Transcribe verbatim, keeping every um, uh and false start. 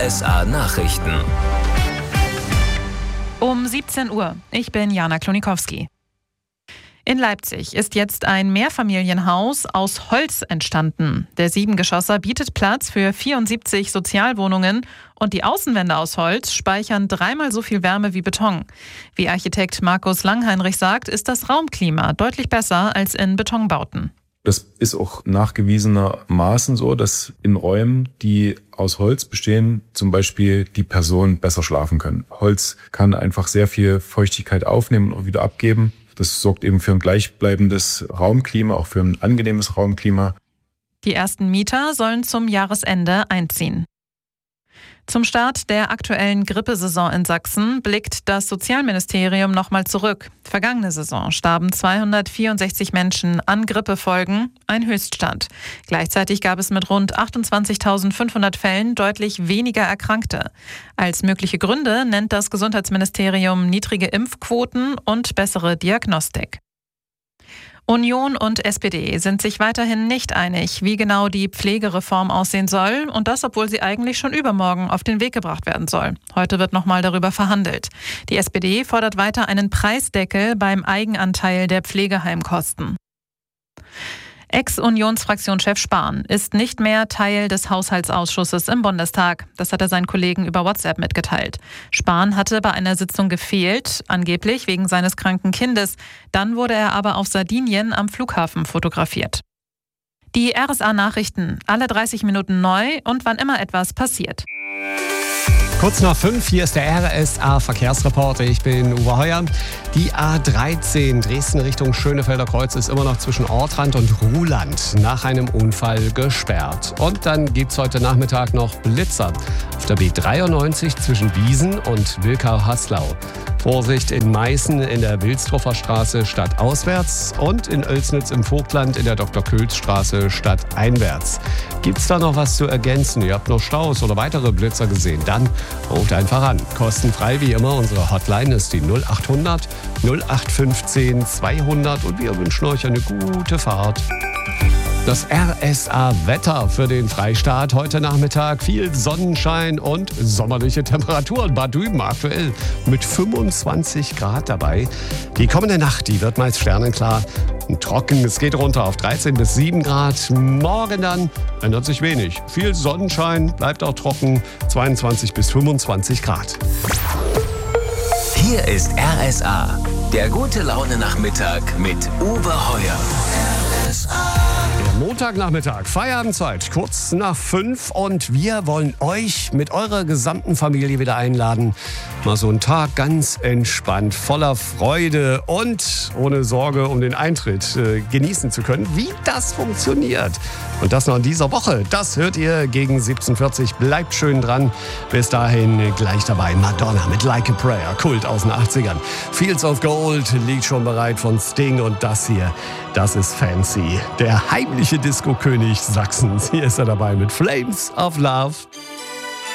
S A Nachrichten. Um siebzehn Uhr. Ich bin Jana Klonikowski. In Leipzig ist jetzt ein Mehrfamilienhaus aus Holz entstanden. Der Siebengeschosser bietet Platz für vierundsiebzig Sozialwohnungen und die Außenwände aus Holz speichern dreimal so viel Wärme wie Beton. Wie Architekt Markus Langheinrich sagt, ist das Raumklima deutlich besser als in Betonbauten. Das ist auch nachgewiesenermaßen so, dass in Räumen, die aus Holz bestehen, zum Beispiel die Personen besser schlafen können. Holz kann einfach sehr viel Feuchtigkeit aufnehmen und wieder abgeben. Das sorgt eben für ein gleichbleibendes Raumklima, auch für ein angenehmes Raumklima. Die ersten Mieter sollen zum Jahresende einziehen. Zum Start der aktuellen Grippesaison in Sachsen blickt das Sozialministerium nochmal zurück. Vergangene Saison starben zweihundertvierundsechzig Menschen an Grippefolgen, ein Höchststand. Gleichzeitig gab es mit rund achtundzwanzigtausendfünfhundert Fällen deutlich weniger Erkrankte. Als mögliche Gründe nennt das Gesundheitsministerium niedrige Impfquoten und bessere Diagnostik. Union und S P D sind sich weiterhin nicht einig, wie genau die Pflegereform aussehen soll, und das, obwohl sie eigentlich schon übermorgen auf den Weg gebracht werden soll. Heute wird nochmal darüber verhandelt. Die S P D fordert weiter einen Preisdeckel beim Eigenanteil der Pflegeheimkosten. Ex-Unionsfraktionschef Spahn ist nicht mehr Teil des Haushaltsausschusses im Bundestag. Das hat er seinen Kollegen über WhatsApp mitgeteilt. Spahn hatte bei einer Sitzung gefehlt, angeblich wegen seines kranken Kindes. Dann wurde er aber auf Sardinien am Flughafen fotografiert. Die R S A-Nachrichten, alle dreißig Minuten neu und wann immer etwas passiert. Kurz nach fünf, hier ist der R S A-Verkehrsreporter. Ich bin Uwe Heuer. Die A dreizehn Dresden Richtung Schönefelder Kreuz ist immer noch zwischen Ortrand und Ruhland nach einem Unfall gesperrt. Und dann gibt es heute Nachmittag noch Blitzer auf der B dreiundneunzig zwischen Wiesen und Wilkau-Haslau. Vorsicht in Meißen in der Wilsdruffer Straße stadtauswärts und in Oelsnitz im Vogtland in der Doktor-Külz-Straße stadteinwärts. Gibt's da noch was zu ergänzen? Ihr habt noch Staus oder weitere Blitzer gesehen? Dann ruft einfach an. Kostenfrei wie immer. Unsere Hotline ist die null achthundert null acht fünfzehn zweihundert und wir wünschen euch eine gute Fahrt. Das R S A-Wetter für den Freistaat heute Nachmittag. Viel Sonnenschein und sommerliche Temperaturen. Bad Düben aktuell mit fünfundzwanzig Grad dabei. Die kommende Nacht, die wird meist sternenklar und trocken. Es geht runter auf dreizehn bis sieben Grad. Morgen dann ändert sich wenig. Viel Sonnenschein, bleibt auch trocken. zweiundzwanzig bis fünfundzwanzig Grad. Hier ist R S A, der gute Laune-Nachmittag mit Uwe Heuer. R S A. Montagnachmittag, Feierabendzeit, kurz nach fünf und wir wollen euch mit eurer gesamten Familie wieder einladen, mal so einen Tag ganz entspannt, voller Freude und ohne Sorge um den Eintritt äh, genießen zu können. Wie das funktioniert und das noch in dieser Woche, das hört ihr gegen siebzehn Uhr vierzig. Bleibt schön dran. Bis dahin gleich dabei Madonna mit Like a Prayer, Kult aus den achtzigern. Fields of Gold liegt schon bereit von Sting und das hier, das ist Fancy, der heimliche Disco-König Sachsens. Hier ist er dabei mit Flames of Love.